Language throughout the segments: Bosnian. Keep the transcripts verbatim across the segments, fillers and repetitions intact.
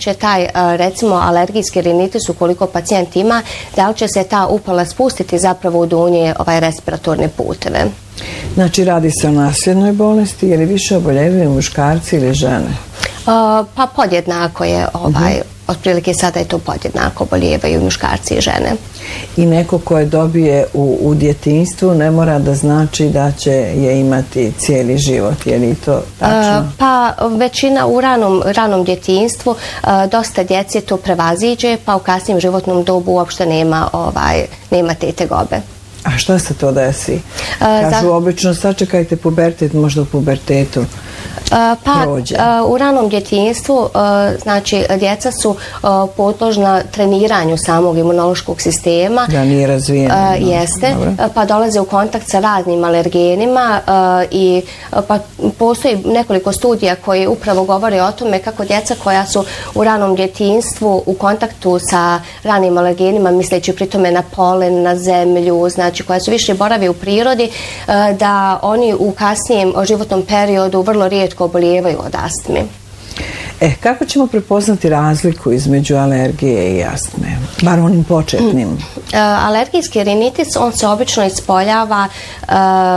će taj, recimo, alergijski rinitis, ukoliko pacijent ima, da li će se ta upala spustiti zapravo u donje ovaj, respiratorne puteve. Znači, radi se o nasljednoj bolesti, je li više oboljevaju muškarci ili žene? Uh, pa podjednako je, ovaj, uh-huh. otprilike sada je to podjednako, oboljevaju muškarci i žene. I neko koje dobije u, u djetinjstvu ne mora da znači da će je imati cijeli život, je li to tačno? Uh, pa većina u ranom, ranom djetinjstvu, uh, dosta djece to prevaziđe, pa u kasnijem životnom dobu uopšte nema, ovaj, nema te tegobe. A šta se to desi? Kažu, obično sačekajte pubertet, možda u pubertetu pa, prođe. U ranom djetinjstvu, znači, djeca su podložna treniranju samog imunološkog sistema. Da, nije razvijeno. No. Jeste, Dobre. Pa dolaze u kontakt sa raznim alergenima i pa postoji nekoliko studija koji upravo govore o tome kako djeca koja su u ranom djetinjstvu u kontaktu sa ranim alergenima, misleći pri tome na polen, na zemlju, znači koja su više boravi u prirodi, da oni u kasnijem životnom periodu vrlo rijetko obolijevaju od astme. E, kako ćemo prepoznati razliku između alergije i astme? Bar onim početnim. Mm. E, alergijski rinitis, on se obično ispoljava e,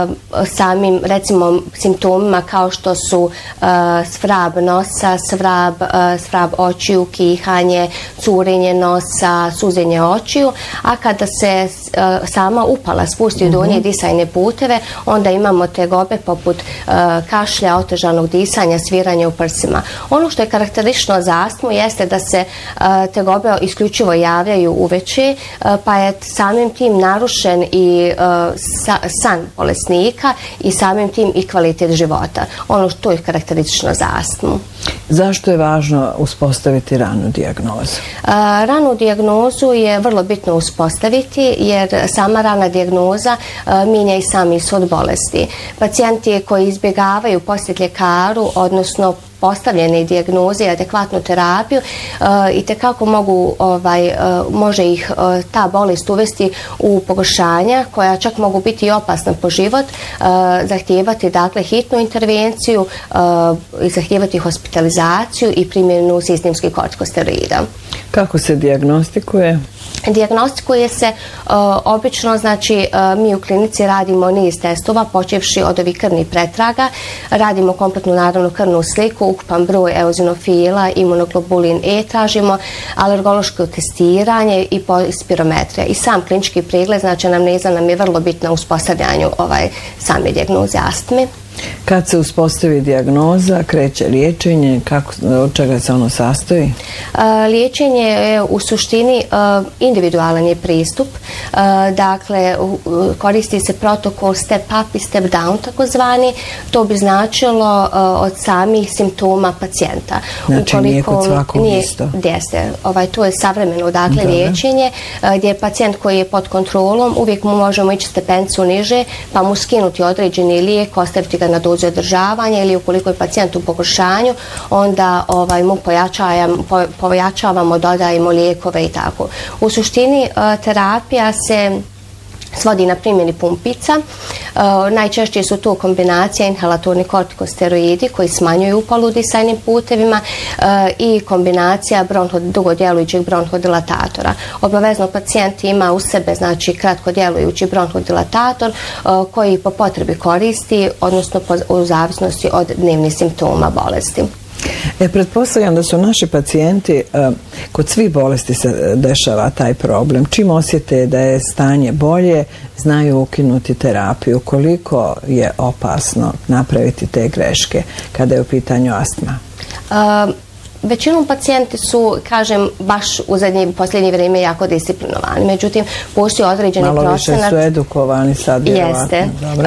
samim, recimo, simptomima kao što su e, svrab nosa, svrab, e, svrab očiju, kihanje, curenje nosa, suzenje očiju, a kada se e, sama upala spusti u donje disajne puteve, onda imamo tegobe poput e, kašlja, otežanog disanja, sviranja u prsima. Ono što je karakteristično za astmu jeste da se uh, tegobe isključivo javljaju uveče, uh, pa je samim tim narušen i uh, sa, san bolesnika i samim tim i kvalitet života. Ono što je karakteristično za astmu. Zašto je važno uspostaviti ranu dijagnozu? Uh, ranu dijagnozu je vrlo bitno uspostaviti jer sama rana dijagnoza uh, mijenja i sam ishod bolesti. Pacijenti koji izbjegavaju posjet ljekaru, odnosno postavljene dijagnoze i adekvatnu terapiju uh, i tekako mogu, ovaj, uh, može ih uh, ta bolest uvesti u pogoršanja koja čak mogu biti i opasna po život, uh, zahtijevati dakle hitnu intervenciju uh, i zahtijevati hospitalizaciju i primjenu sistemskih kortikosteroida. Kako se dijagnostikuje? Dijagnostikuje se uh, obično, znači uh, mi u klinici radimo niz testova, počevši od ovih krvnih pretraga, radimo kompletnu naravno krvnu sliku, ukupan broj eozinofila, imunoglobulin E, tražimo alergološko testiranje i spirometrija. I sam klinički pregled, znači anamneza nam je vrlo bitna u uspostavljanju ovaj, same dijagnoze astme. Kad se uspostavi dijagnoza, kreće liječenje, kako, od čega se ono sastoji? Uh, liječenje je u suštini uh, individualan je pristup. Uh, dakle, uh, koristi se protokol step up i step down takozvani. To bi značilo uh, od samih simptoma pacijenta. Znači ukoliko, nije kod svakog nije, isto? Jeste. Ovaj, to je savremeno dakle, Dobre. liječenje uh, gdje je pacijent koji je pod kontrolom, uvijek mu možemo ići stepencu niže pa mu skinuti određeni lijek, ostaviti ga na dozu održavanja ili ukoliko je pacijent u pogoršanju, onda ovaj, mu pojačavamo, po, pojačavamo, dodajemo lijekove i tako. U suštini terapija se svodi na primjeni pumpica. Uh, najčešće su to kombinacija inhalatorni kortikosteroidi koji smanjuju upalu u disajnim putevima uh, i kombinacija bronho, dugodjelujućeg bronhodilatatora. Obavezno pacijent ima u sebe znači kratkodjelujući bronhodilatator uh, koji po potrebi koristi, odnosno po, u zavisnosti od dnevnih simptoma bolesti. E, pretpostavljam da su naši pacijenti, uh, kod svih bolesti se dešava taj problem. Čim osjete da je stanje bolje, znaju ukinuti terapiju. Koliko je opasno napraviti te greške kada je u pitanju astma? Uh, Većinom pacijenti su, kažem, baš u zadnje, posljednje vrijeme jako disciplinovani. Međutim, postoji određeni Malo procenat... Malo više su edukovani sad, vjerovatno. Jeste.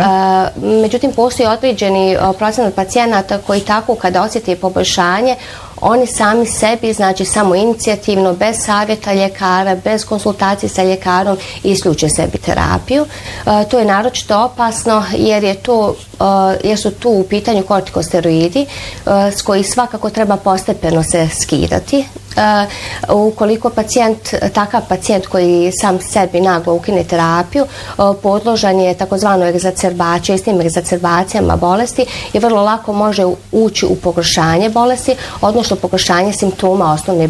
Uh, međutim, postoji određeni uh, procenat pacijenata koji tako kada osjeti poboljšanje, oni sami sebi, znači samo inicijativno, bez savjeta ljekara, bez konsultacije sa ljekarom, isključe sebi terapiju. Uh, to je naročito opasno jer, je to, uh, jer su tu u pitanju kortikosteroidi uh, s koji svakako treba postepeno se skidati. Uh, ukoliko pacijent, takav pacijent koji sam sebi naglo ukine terapiju, uh, podložan je takozvano egzacerbacija, čestim egzacerbacijama bolesti i vrlo lako može ući u pogoršanje bolesti, odnosno pogoršanje simptoma osnovne